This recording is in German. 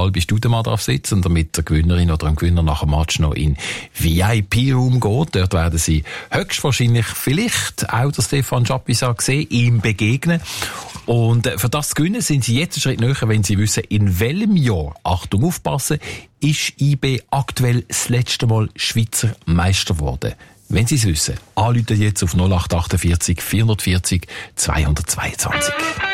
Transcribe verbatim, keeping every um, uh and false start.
halbe Stunde mal drauf sitzen und damit der Gewinnerin oder ein Gewinner nach dem Match noch in V I P-Raum geht. Dort werden sie höchstwahrscheinlich vielleicht auch der Stefan Chapuisat sehen, ihm begegnen. Und für das zu gewinnen sind sie jetzt einen Schritt näher, wenn sie wissen, in welchem Jahr, Achtung, aufpassen, ist I B aktuell das letzte Mal Schweizer Meister geworden. Wenn Sie es wissen, anrufen jetzt auf null acht achtundvierzig vierhundertvierzig zweihundertzweiundzwanzig.